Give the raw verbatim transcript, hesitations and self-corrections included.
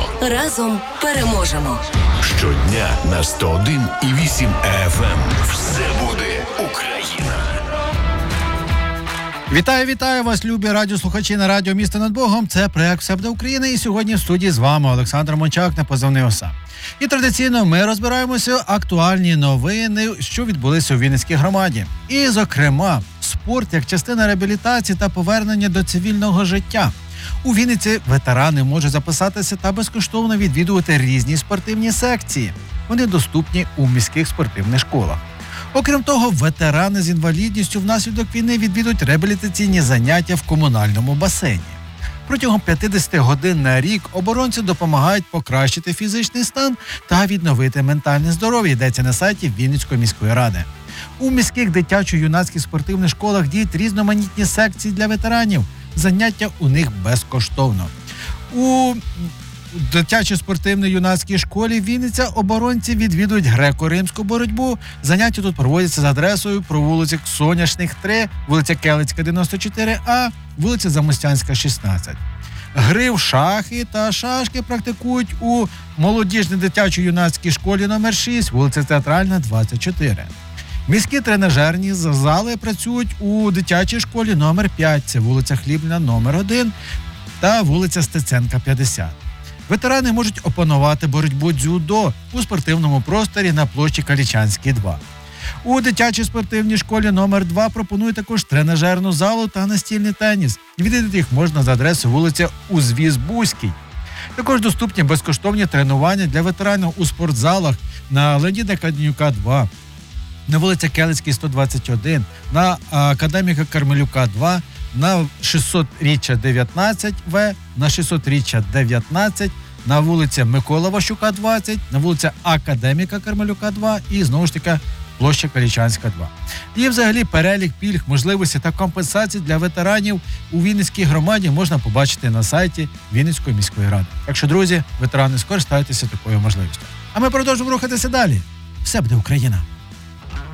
Разом переможемо. Щодня на сто один і вісім еф ем. Все буде Україна. Вітаю, вітаю вас, любі радіослухачі на радіо «Місто над Богом». Це проект «Все буде Україна». І сьогодні в студії з вами Олександр Мончак на позивний ОСА. І традиційно ми розбираємося актуальні новини, що відбулися у Вінницькій громаді. І, зокрема, спорт як частина реабілітації та повернення до цивільного життя. У Вінниці ветерани можуть записатися та безкоштовно відвідувати різні спортивні секції. Вони доступні у міських спортивних школах. Окрім того, ветерани з інвалідністю внаслідок війни відвідують реабілітаційні заняття в комунальному басейні. Протягом п'ятдесят годин на рік оборонці допомагають покращити фізичний стан та відновити ментальне здоров'я, йдеться на сайті Вінницької міської ради. У міських дитячо-юнацьких спортивних школах діють різноманітні секції для ветеранів. Заняття у них безкоштовно. У дитячій спортивно-юнацькій школі Вінниця оборонці відвідують греко-римську боротьбу. Заняття тут проводяться за адресою про вулицях Соняшних, три, вулиця Келицька, дев'яносто чотири А, вулиця Замостянська, шістнадцять. Гри в шахи та шашки практикують у молодіжній дитячо-юнацькій школі номер шість, вулиця Театральна, двадцять чотири. Міські тренажерні зали працюють у дитячій школі номер п'ять, це вулиця Хлібна номер один та вулиця Стеценка, п'ятдесят. Ветерани можуть опанувати боротьбу дзюдо у спортивному просторі на площі Калічанській, два. У дитячій спортивній школі номер два пропонують також тренажерну залу та настільний теніс. Відвідати їх можна за адресою вулиця Узвіз-Бузький. Також доступні безкоштовні тренування для ветеранів у спортзалах на Леоніда Каденюка, два, на вулиця Келицькій, сто двадцять один, на Академіка Кармелюка, два, на шістсотріччя дев'ятнадцять В, на шістсотріччя дев'ятнадцять, на вулиці Микола Ващука, двадцять, на вулиця Академіка Кармелюка, два і, знову ж таки, площа Калічанська, два. І взагалі перелік пільг, можливості та компенсацій для ветеранів у Вінницькій громаді можна побачити на сайті Вінницької міської ради. Так що, друзі, ветерани, скористайтеся такою можливістю. А ми продовжуємо рухатися далі. Все буде Україна!